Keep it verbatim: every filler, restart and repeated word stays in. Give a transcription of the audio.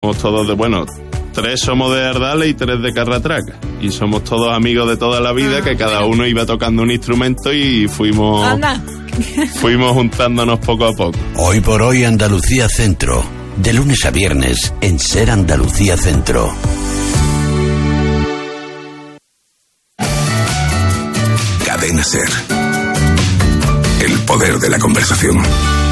somos todos de, bueno, tres somos de Ardales y tres de Carratraca. Y somos todos amigos de toda la vida, que cada uno iba tocando un instrumento y fuimos, Anda. fuimos juntándonos poco a poco. Hoy por hoy Andalucía Centro. De lunes a viernes en Ser Andalucía Centro. Cadena Ser. El poder de la conversación.